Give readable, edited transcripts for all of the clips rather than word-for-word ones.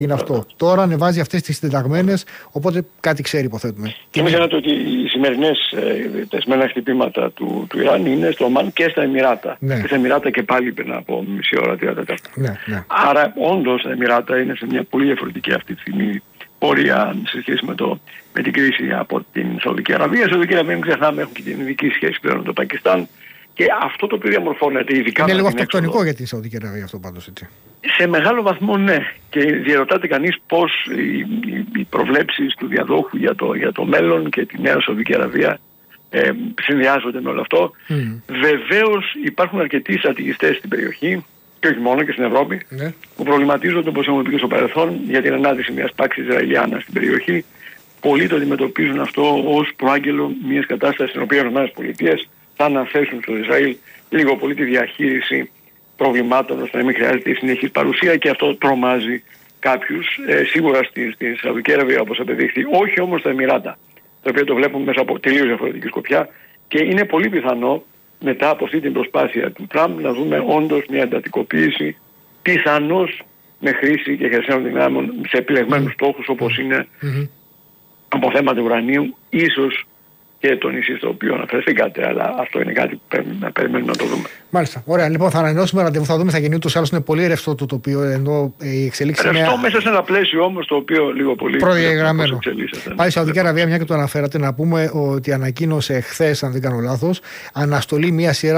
Είναι αυτό. Τώρα ανεβάζει αυτές τις συντεταγμένες, οπότε κάτι ξέρει, υποθέτουμε. Και μην ξεχνάτε ότι οι σημερινές τεσμένα χτυπήματα του Ιράν είναι στο Ομάν και στα Εμιράτα. Ναι. Και στα Εμιράτα και πάλι πριν από μισή ώρα, 30 λεπτά. Ναι. Άρα, όντως, τα Εμιράτα είναι σε μια πολύ διαφορετική αυτή τη στιγμή πορεία σε σχέση με την κρίση από την Σαουδική Αραβία. Η Σαουδική Αραβία, μην ξεχνάμε, έχουν και την ειδική σχέση πλέον με το Πακιστάν. Και αυτό το οποίο διαμορφώνεται, ειδικά. Είναι λίγο αυτοκτονικό για τη Σαουδική Αραβία αυτό πάντως, έτσι. Σε μεγάλο βαθμό ναι. Και διαρωτάται κανείς πώς οι προβλέψεις του διαδόχου για το μέλλον και τη νέα Σαουδική Αραβία συνδυάζονται με όλο αυτό. Βεβαίως υπάρχουν αρκετοί στρατηγιστές στην περιοχή, και όχι μόνο και στην Ευρώπη, που προβληματίζονται, όπως έχουμε πει και στο παρελθόν, για την ανάδυση μιας πάξης Ισραηλιάνας στην περιοχή. Πολλοί το αντιμετωπίζουν αυτό ως προάγγελο μιας κατάστασης στην οποία οι ΗΠΑ θα αναθέσουν στο Ισραήλ λίγο πολύ τη διαχείριση προβλημάτων ώστε να μην χρειάζεται η συνεχής παρουσία, και αυτό τρομάζει κάποιους. Σίγουρα στη Σαουδική Αραβία, όπως απεδείχθη, όχι όμως στα Εμιράτα, το οποίο το βλέπουμε μέσα από τελείως διαφορετική σκοπιά, και είναι πολύ πιθανό μετά από αυτή την προσπάθεια του Τραμπ να δούμε όντως μια εντατικοποίηση, πιθανώς με χρήση και χερσαίων δυνάμεων σε επιλεγμένους στόχους, όπως είναι από θέματα ουρανίου, ίσως και το νησί στο οποίο αναφερθήκατε, αλλά αυτό είναι κάτι που πρέπει να περιμένουμε να το δούμε. Μάλιστα. Ωραία. Λοιπόν, θα ανανεώσουμε ραντεβού, θα δούμε, θα γίνει ούτως ή άλλως είναι πολύ ρευστό το τοπίο, ενώ η εξελίξη είναι. Ρευστό μέσα σε ένα πλαίσιο όμως το οποίο λίγο πολύ προδιαγραμμένο. Πάει η Σαουδική Αραβία, μια και το αναφέρατε, να πούμε ότι ανακοίνωσε χθες, αν δεν κάνω λάθος, αναστολή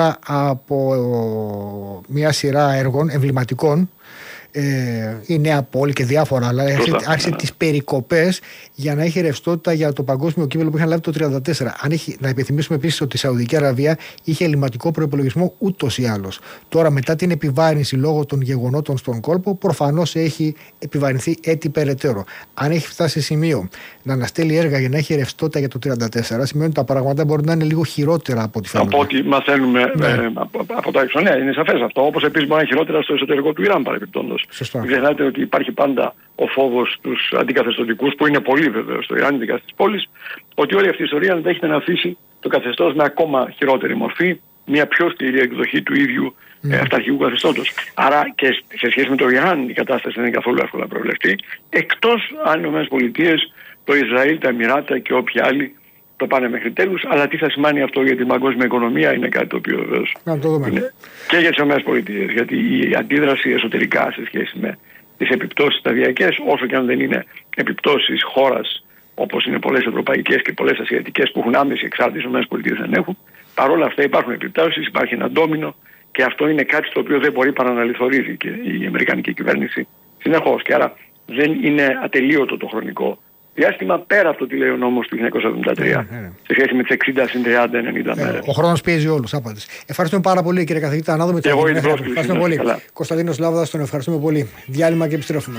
μια σειρά έργων εμβληματικών. Η Νέα Πόλη και διάφορα άλλα. Άρχισε τις περικοπές για να έχει ρευστότητα για το παγκόσμιο κύπελλο που είχαν λάβει το 1934. Να υπενθυμίσουμε επίσης ότι η Σαουδική Αραβία είχε ελλειμματικό προϋπολογισμό ούτως ή άλλως. Τώρα, μετά την επιβάρυνση λόγω των γεγονότων στον κόλπο, προφανώς έχει επιβαρυνθεί έτσι περαιτέρω. Αν έχει φτάσει σε σημείο να αναστέλει έργα για να έχει ρευστότητα για το 1934, σημαίνει ότι τα πράγματα μπορεί να είναι λίγο χειρότερα από ό,τι φαίνεται. Από ό,τι μαθαίνουμε από τα έξω. Ναι, είναι σαφές αυτό. Όπως επίσης μπορεί να είναι χειρότερα στο εσωτερικό του Ιράν, παρεμπιπτόντως. Μην ξεχνάτε ότι υπάρχει πάντα ο φόβος στους αντικαθεστωτικούς, που είναι πολύ βέβαιος στο Ιράν, ειδικά στις πόλεις, ότι όλη αυτή η ιστορία ενδέχεται να αφήσει το καθεστώς με ακόμα χειρότερη μορφή, μια πιο σκληρή εκδοχή του ίδιου αυταρχικού καθεστώτος. Άρα και σε σχέση με το Ιράν η κατάσταση δεν είναι καθόλου εύκολα να προβλεφτεί, εκτός αν οι ΗΠΑ, το Ισραήλ, τα Εμιράτα και όποιοι άλλοι το πάνε μέχρι τέλους. Αλλά τι θα σημαίνει αυτό για την παγκόσμια οικονομία είναι κάτι το οποίο βεβαίως είναι και για τις ΗΠΑ, γιατί η αντίδραση εσωτερικά σε σχέση με τις επιπτώσεις σταδιακές, όσο και αν δεν είναι επιπτώσεις χώρας όπως είναι πολλές ευρωπαϊκές και πολλές ασιατικές που έχουν άμεση εξάρτηση, οι ΗΠΑ δεν έχουν, παρόλα αυτά υπάρχουν επιπτώσεις, υπάρχει ένα ντόμινο, και αυτό είναι κάτι το οποίο δεν μπορεί παρά να λιθορίζει και η αμερικανική κυβέρνηση συνεχώς. Και άρα δεν είναι ατελείωτο το χρονικό διάστημα πέρα από το τι λέει ο νόμος του 1973 σε σχέση με τις 60 συν 30-90 μέρες. Ο χρόνος πιέζει όλους, άπαντες. Ευχαριστούμε πάρα πολύ, κύριε καθηγητά. Να δούμε τι θα γίνει. Ευχαριστούμε πολύ. Κωνσταντίνος Λάβδας, τον ευχαριστούμε πολύ. Διάλειμμα και επιστρέφουμε.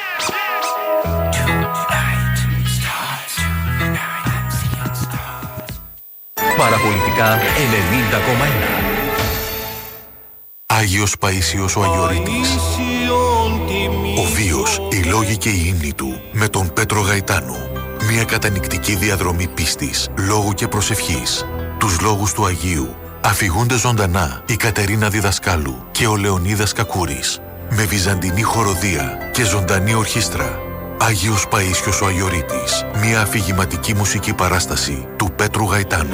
Παραπολιτικά 90,1. Άγιος Παΐσιος ο Αγιορείτης. Ο βίος, οι λόγοι και η ύμνη του με τον Πέτρο Γαϊτάνο. Μια κατανυκτική διαδρομή πίστης, λόγου και προσευχής. Τους λόγους του Αγίου αφηγούνται ζωντανά η Κατερίνα Διδασκάλου και ο Λεωνίδας Κακούρης. Με βυζαντινή χοροδία και ζωντανή ορχήστρα. Άγιος Παΐσιος ο Αγιορείτης. Μια αφηγηματική μουσική παράσταση του Πέτρου Γαϊτάνου.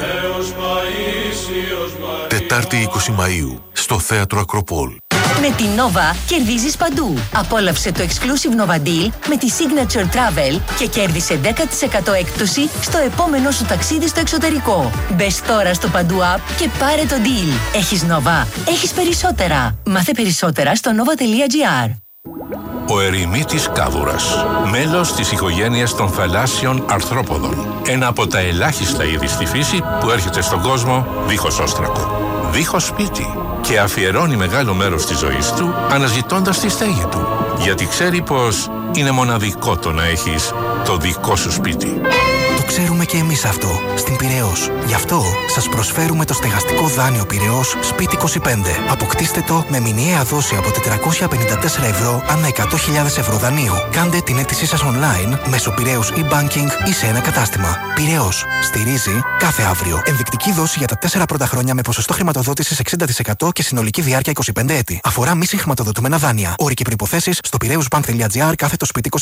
Τετάρτη 20 Μαΐου στο Θέατρο Ακροπόλ. Με την Nova κερδίζεις παντού. Απόλαυσε το Exclusive Nova Deal με τη Signature Travel και κέρδισε 10% έκπτωση στο επόμενο σου ταξίδι στο εξωτερικό. Μπες τώρα στο Παντού App και πάρε το deal. Έχεις Nova, έχεις περισσότερα. Μάθε περισσότερα στο nova.gr. Ο ερημίτης κάβουρας, μέλος της οικογένειας των θαλάσσιων αρθρόποδων. Ένα από τα ελάχιστα είδη στη φύση που έρχεται στον κόσμο δίχως όστρακο, δίχως σπίτι, και αφιερώνει μεγάλο μέρος της ζωής του αναζητώντας τη στέγη του. Γιατί ξέρει πως είναι μοναδικό το να έχεις το δικό σου σπίτι. Το Το ξέρουμε και εμείς αυτό στην Πειραιώς. Γι' αυτό σας προσφέρουμε το στεγαστικό δάνειο Πειραιώς Σπίτι 25. Αποκτήστε το με μηνιαία δόση από 454 ευρώ ανά 100.000 ευρώ δανείου. Κάντε την αίτησή σας online μέσω Πειραιώς e-banking ή σε ένα κατάστημα. Πειραιώς. Στηρίζει κάθε αύριο. Ενδεικτική δόση για τα 4 πρώτα χρόνια με ποσοστό χρηματοδότησης 60% και συνολική διάρκεια 25 έτη. Αφορά μη συγχρηματοδοτούμενα δάνεια. Όροι και προϋποθέσεις στο piraeusbank.gr/Σπίτι 25.